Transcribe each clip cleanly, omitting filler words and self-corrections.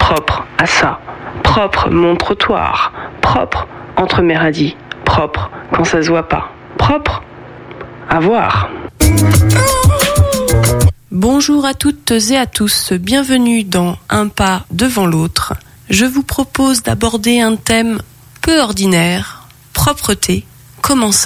propre à ça, propre mon trottoir, propre entre mes radis, propre quand ça se voit pas, propre à voir. Bonjour à toutes et à tous, bienvenue dans Un pas devant l'autre. Je vous propose d'aborder un thème peu ordinaire, propreté, comment ça ?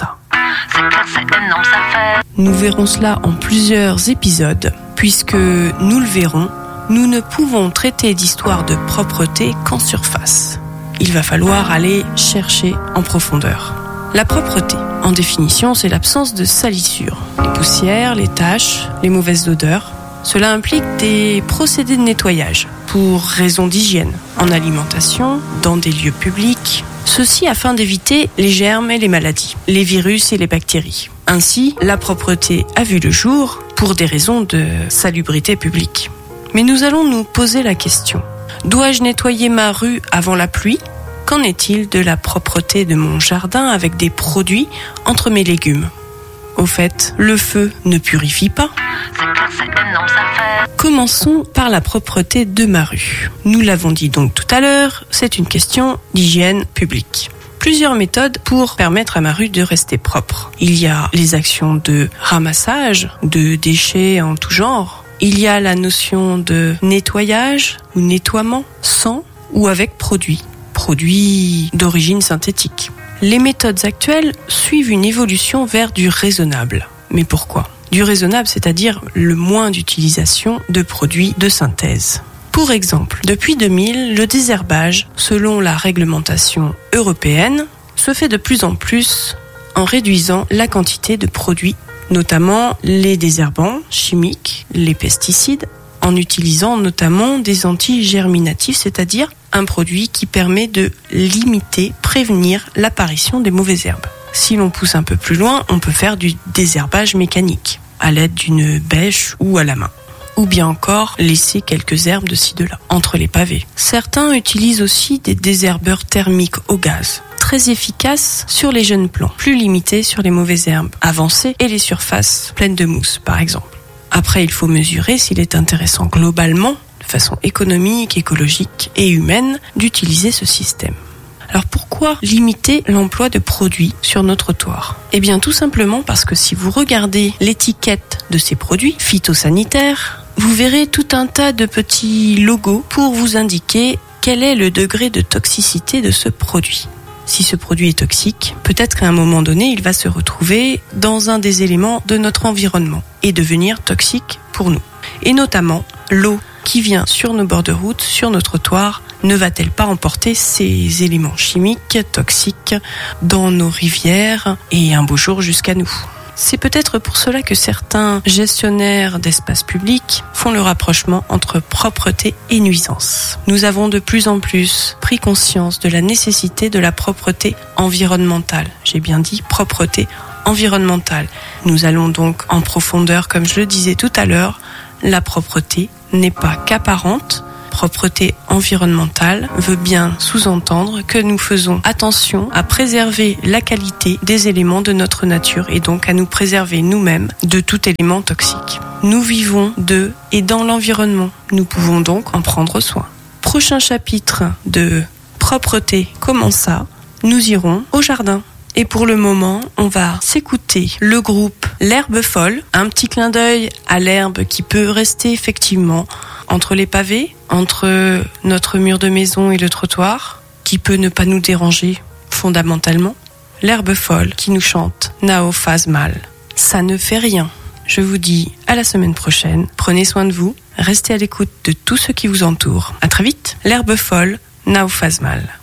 Nous verrons cela en plusieurs épisodes, puisque nous le verrons, nous ne pouvons traiter d'histoire de propreté qu'en surface. Il va falloir aller chercher en profondeur. La propreté, en définition, c'est l'absence de salissure. Les poussières, les taches, les mauvaises odeurs. Cela implique des procédés de nettoyage pour raisons d'hygiène, en alimentation, dans des lieux publics. Ceci afin d'éviter les germes et les maladies, les virus et les bactéries. Ainsi, la propreté a vu le jour pour des raisons de salubrité publique. Mais nous allons nous poser la question. Dois-je nettoyer ma rue avant la pluie ? Qu'en est-il de la propreté de mon jardin avec des produits entre mes légumes ? Au fait, le feu ne purifie pas. Commençons par la propreté de ma rue. Nous l'avons dit donc tout à l'heure, c'est une question d'hygiène publique. Plusieurs méthodes pour permettre à ma rue de rester propre. Il y a les actions de ramassage de déchets en tout genre. Il y a la notion de nettoyage ou nettoiement sans ou avec produits d'origine synthétique. Les méthodes actuelles suivent une évolution vers du raisonnable. Mais pourquoi ? Du raisonnable, c'est-à-dire le moins d'utilisation de produits de synthèse. Pour exemple, depuis 2000, le désherbage, selon la réglementation européenne, se fait de plus en plus en réduisant la quantité de produits, notamment les désherbants chimiques, les pesticides, en utilisant notamment des antigerminatifs, c'est-à-dire un produit qui permet de limiter, prévenir l'apparition des mauvaises herbes. Si l'on pousse un peu plus loin, on peut faire du désherbage mécanique, à l'aide d'une bêche ou à la main. Ou bien encore laisser quelques herbes de ci de là, entre les pavés. Certains utilisent aussi des désherbeurs thermiques au gaz, très efficaces sur les jeunes plants, plus limités sur les mauvaises herbes avancées et les surfaces pleines de mousse, par exemple. Après, il faut mesurer s'il est intéressant globalement, de façon économique, écologique et humaine, d'utiliser ce système. Alors pourquoi limiter l'emploi de produits sur nos trottoirs ? Eh bien tout simplement parce que si vous regardez l'étiquette de ces produits phytosanitaires, vous verrez tout un tas de petits logos pour vous indiquer quel est le degré de toxicité de ce produit. Si ce produit est toxique, peut-être qu'à un moment donné, il va se retrouver dans un des éléments de notre environnement et devenir toxique pour nous. Et notamment, l'eau qui vient sur nos bords de route, sur nos trottoirs, ne va-t-elle pas emporter ces éléments chimiques, toxiques, dans nos rivières et un beau jour jusqu'à nous ? C'est peut-être pour cela que certains gestionnaires d'espaces publics font le rapprochement entre propreté et nuisance. Nous avons de plus en plus pris conscience de la nécessité de la propreté environnementale. J'ai bien dit propreté environnementale. Nous allons donc en profondeur, comme je le disais tout à l'heure. La propreté n'est pas qu'apparente. Propreté environnementale veut bien sous-entendre que nous faisons attention à préserver la qualité des éléments de notre nature et donc à nous préserver nous-mêmes de tout élément toxique. Nous vivons de et dans l'environnement. Nous pouvons donc en prendre soin. Prochain chapitre de propreté, comment ça ? Nous irons au jardin. Et pour le moment, on va s'écouter le groupe L'Herbe Folle. Un petit clin d'œil à l'herbe qui peut rester effectivement entre les pavés, entre notre mur de maison et le trottoir, qui peut ne pas nous déranger fondamentalement. L'Herbe Folle qui nous chante Nao faz mal. Ça ne fait rien. Je vous dis à la semaine prochaine. Prenez soin de vous. Restez à l'écoute de tout ce qui vous entoure. À très vite. L'Herbe Folle, Nao faz mal.